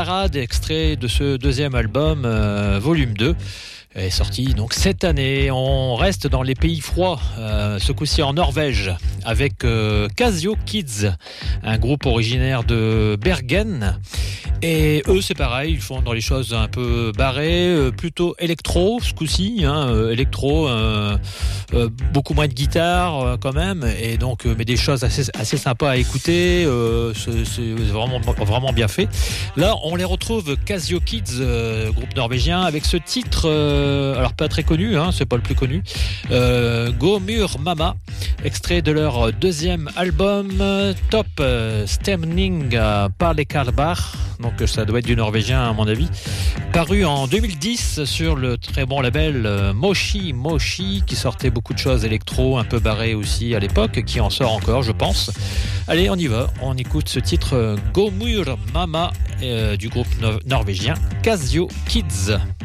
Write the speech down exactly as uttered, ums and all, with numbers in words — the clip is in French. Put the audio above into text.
Parade, extrait de ce deuxième album, euh, volume deux. Est sorti donc cette année. On reste dans les pays froids, euh, ce coup-ci en Norvège, avec euh, Casio Kids, un groupe originaire de Bergen. Et eux, c'est pareil, ils font dans les choses un peu barrées, euh, plutôt électro ce coup-ci, hein, euh, électro, euh, euh, beaucoup moins de guitare euh, quand même, et donc euh, mais des choses assez, assez sympas à écouter. Euh, c'est, c'est vraiment, vraiment bien fait. Là, on les retrouve Casio Kids, euh, groupe norvégien, avec ce titre. Euh, alors pas très connu, hein, c'est pas le plus connu, euh, Gomur Mama, extrait de leur deuxième album Top Stemning par les Karlbar, donc ça doit être du norvégien à mon avis, paru en deux mille dix sur le très bon label Moshi Moshi, qui sortait beaucoup de choses électro, un peu barré aussi à l'époque, qui en sort encore je pense. Allez, on y va, on écoute ce titre Gomur Mama euh, du groupe no- norvégien Casio Kids.